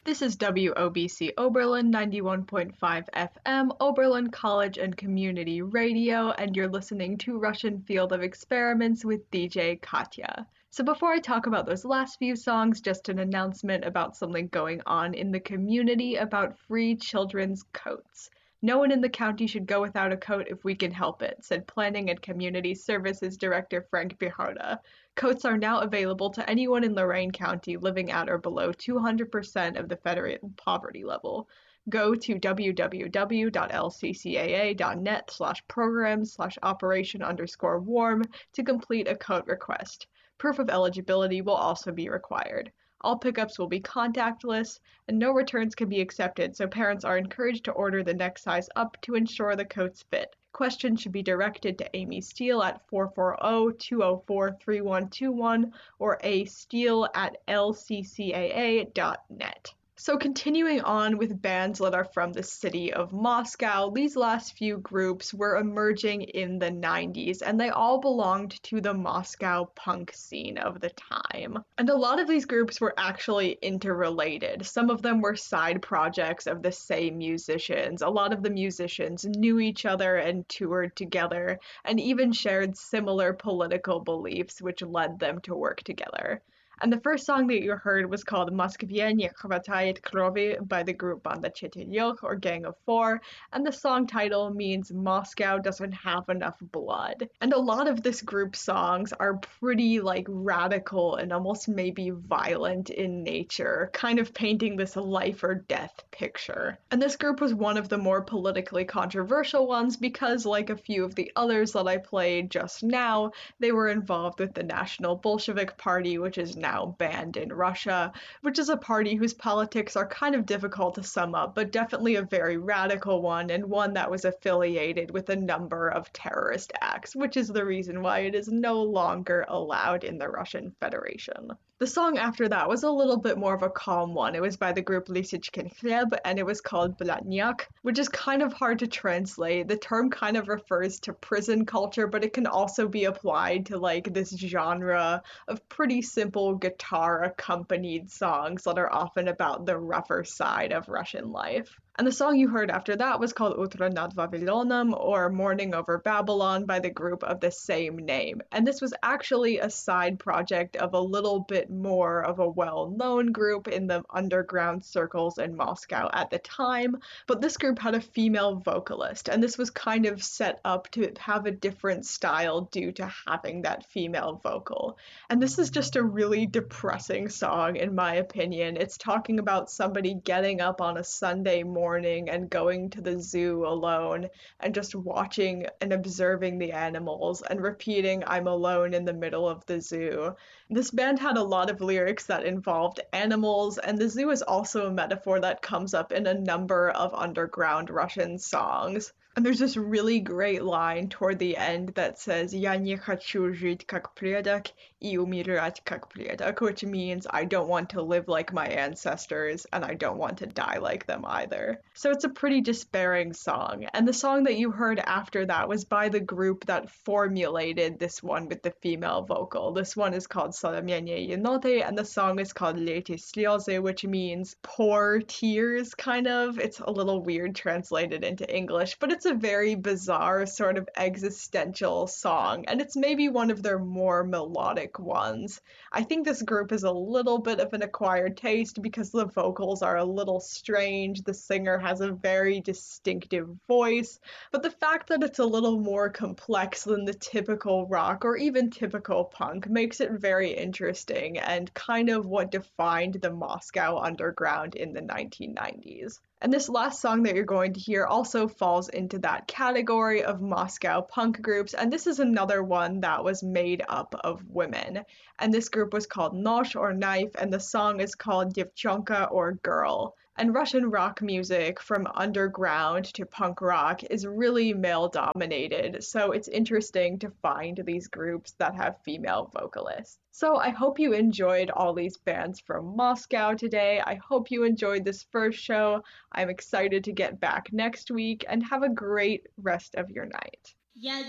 This is WOBC Oberlin 91.5 FM, Oberlin College and Community Radio, and you're listening to Russian Field of Experiments with DJ Katya. So before I talk about those last few songs, just an announcement about something going on in the community about free children's coats. No one in the county should go without a coat if we can help it, said Planning and Community Services Director Frank Biharda. Coats are now available to anyone in Lorain County living at or below 200% of the federal poverty level. Go to www.lccaa.net/programs/operation_warm to complete a coat request. Proof of eligibility will also be required. All pickups will be contactless, and no returns can be accepted, so parents are encouraged to order the next size up to ensure the coats fit. Questions should be directed to Amy Steele at 440-204-3121 or asteele@lccaa.net. So continuing on with bands that are from the city of Moscow, these last few groups were emerging in the 90s, and they all belonged to the Moscow punk scene of the time. And a lot of these groups were actually interrelated. Some of them were side projects of the same musicians. A lot of the musicians knew each other and toured together, and even shared similar political beliefs, which led them to work together. And the first song that you heard was called Moskvye ne khvatayet krovi by the group Banda Chetyaryoch, or Gang of Four, and the song title means Moscow doesn't have enough blood. And a lot of this group's songs are pretty radical and almost maybe violent in nature, kind of painting this life or death picture. And this group was one of the more politically controversial ones because, like a few of the others that I played just now, they were involved with the National Bolshevik Party, which is now banned in Russia, which is a party whose politics are kind of difficult to sum up, but definitely a very radical one, and one that was affiliated with a number of terrorist acts, which is the reason why it is no longer allowed in the Russian Federation. The song after that was a little bit more of a calm one. It was by the group Lysychkin Khlyeb, and it was called Blatnyak, which is kind of hard to translate. The term kind of refers to prison culture, but it can also be applied to this genre of pretty simple guitar accompanied songs that are often about the rougher side of Russian life. And the song you heard after that was called Utro nad Vavilonem, or Morning Over Babylon, by the group of the same name. And this was actually a side project of a little bit more of a well-known group in the underground circles in Moscow at the time, but this group had a female vocalist, and this was kind of set up to have a different style due to having that female vocal. And this is just a really depressing song, in my opinion. It's talking about somebody getting up on a Sunday morning and going to the zoo alone and just watching and observing the animals and repeating, "I'm alone in the middle of the zoo." This band had a lot of lyrics that involved animals, and the zoo is also a metaphor that comes up in a number of underground Russian songs. And there's this really great line toward the end that says, "Я не хочу жить как предок и умирать как предок," which means I don't want to live like my ancestors and I don't want to die like them either. So it's a pretty despairing song. And the song that you heard after that was by the group that formulated this one with the female vocal. This one is called Solomyanye Yenote, and the song is called Lete Slyozy, which means pour tears, kind of. It's a little weird translated into English, but it's a very bizarre sort of existential song, and it's maybe one of their more melodic ones. I think this group is a little bit of an acquired taste because the vocals are a little strange, the singer has a very distinctive voice, but the fact that it's a little more complex than the typical rock or even typical punk makes it very interesting and kind of what defined the Moscow underground in the 1990s. And this last song that you're going to hear also falls into that category of Moscow punk groups, and this is another one that was made up of women. And this group was called Nosh, or Knife, and the song is called Devchonka, or Girl. And Russian rock music, from underground to punk rock, is really male-dominated, so it's interesting to find these groups that have female vocalists. So I hope you enjoyed all these bands from Moscow today. I hope you enjoyed this first show. I'm excited to get back next week, and have a great rest of your night.